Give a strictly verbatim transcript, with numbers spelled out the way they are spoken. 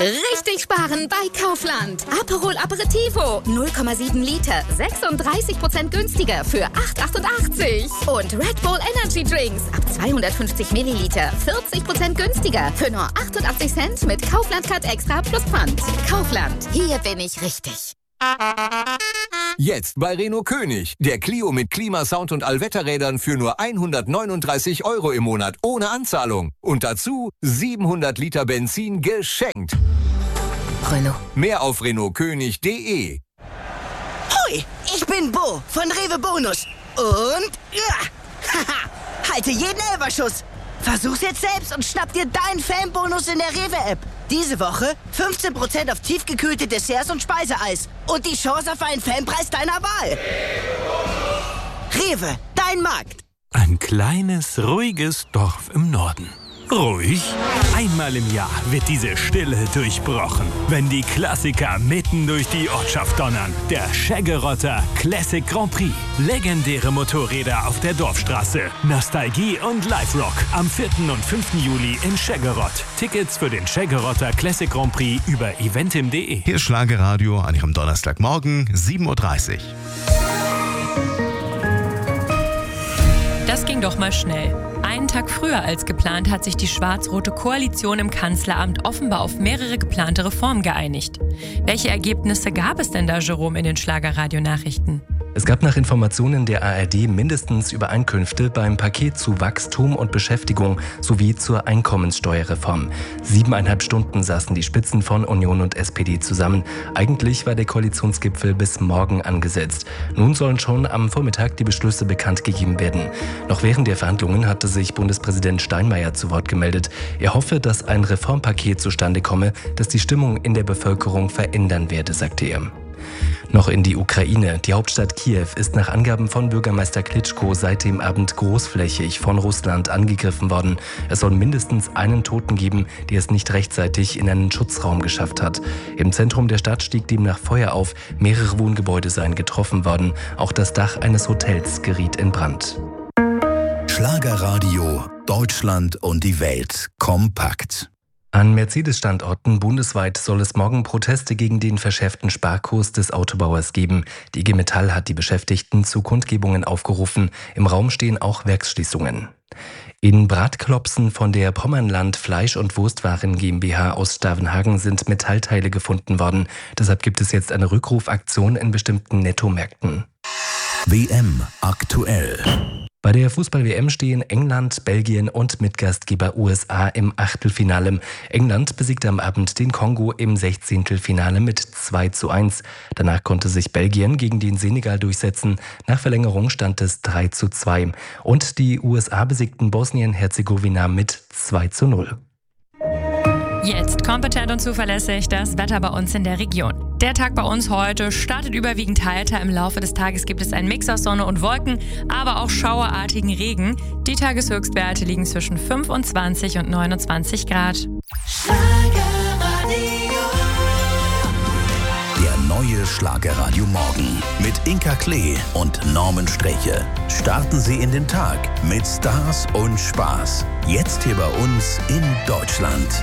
Richtig sparen bei Kaufland. Aperol Aperitivo, null Komma sieben Liter, sechsunddreißig Prozent günstiger für acht Euro achtundachtzig. Und Red Bull Energy Drinks ab zweihundertfünfzig Milliliter, vierzig Prozent günstiger für nur achtundachtzig Cent mit Kaufland Card Extra plus Pfand. Kaufland, hier bin ich richtig. Jetzt bei Renault König. Der Clio mit Klimasound und Allwetterrädern für nur hundertneununddreißig Euro im Monat ohne Anzahlung. Und dazu siebenhundert Liter Benzin geschenkt. Renault. Mehr auf renault könig punkt de. Hoi, ich bin Bo von Rewe Bonus. Und ja, haha, halte jeden Elferschuss. Versuch's jetzt selbst und schnapp dir deinen Fanbonus in der Rewe-App. Diese Woche fünfzehn Prozent auf tiefgekühlte Desserts und Speiseeis. Und die Chance auf einen Fanpreis deiner Wahl. Rewe, dein Markt. Ein kleines, ruhiges Dorf im Norden. Ruhig? Einmal im Jahr wird diese Stille durchbrochen, wenn die Klassiker mitten durch die Ortschaft donnern. Der Scheggerotter Classic Grand Prix. Legendäre Motorräder auf der Dorfstraße. Nostalgie und Live-Rock. Am vierten und fünften Juli in Scheggerott. Tickets für den Scheggerotter Classic Grand Prix über eventim punkt de. Hier ist Schlagerradio an Ihrem Donnerstagmorgen, sieben Uhr dreißig. Das ging doch mal schnell. Einen Tag früher als geplant hat sich die schwarz-rote Koalition im Kanzleramt offenbar auf mehrere geplante Reformen geeinigt. Welche Ergebnisse gab es denn da, Jerome, in den Schlagerradio-Nachrichten? Es gab nach Informationen der A R D mindestens Übereinkünfte beim Paket zu Wachstum und Beschäftigung sowie zur Einkommenssteuerreform. Siebeneinhalb Stunden saßen die Spitzen von Union und S P D zusammen. Eigentlich war der Koalitionsgipfel bis morgen angesetzt. Nun sollen schon am Vormittag die Beschlüsse bekannt gegeben werden. Noch während der Verhandlungen hatte sich Bundespräsident Steinmeier zu Wort gemeldet. Er hoffe, dass ein Reformpaket zustande komme, das die Stimmung in der Bevölkerung verändern werde, sagte er. Noch in die Ukraine. Die Hauptstadt Kiew ist nach Angaben von Bürgermeister Klitschko seit dem Abend großflächig von Russland angegriffen worden. Es soll mindestens einen Toten geben, der es nicht rechtzeitig in einen Schutzraum geschafft hat. Im Zentrum der Stadt stieg demnach Feuer auf. Mehrere Wohngebäude seien getroffen worden. Auch das Dach eines Hotels geriet in Brand. Schlagerradio, Deutschland und die Welt kompakt. An Mercedes-Standorten bundesweit soll es morgen Proteste gegen den verschärften Sparkurs des Autobauers geben. Die I G Metall hat die Beschäftigten zu Kundgebungen aufgerufen. Im Raum stehen auch Werksschließungen. In Bratklopsen von der Pommernland Fleisch- und Wurstwaren GmbH aus Stavenhagen sind Metallteile gefunden worden. Deshalb gibt es jetzt eine Rückrufaktion in bestimmten Nettomärkten. W M aktuell. Bei der Fußball-W M stehen England, Belgien und Mitgastgeber U S A im Achtelfinale. England besiegte am Abend den Kongo im Sechzehntelfinale mit zwei zu eins. Danach konnte sich Belgien gegen den Senegal durchsetzen. Nach Verlängerung stand es drei zu zwei. Und die U S A besiegten Bosnien-Herzegowina mit zwei zu null. Jetzt kompetent und zuverlässig das Wetter bei uns in der Region. Der Tag bei uns heute startet überwiegend heiter. Im Laufe des Tages gibt es einen Mix aus Sonne und Wolken, aber auch schauerartigen Regen. Die Tageshöchstwerte liegen zwischen fünfundzwanzig und neunundzwanzig Grad. Der neue Schlagerradio Morgen mit Inka Klee und Norman Sträche. Starten Sie in den Tag mit Stars und Spaß. Jetzt hier bei uns in Deutschland.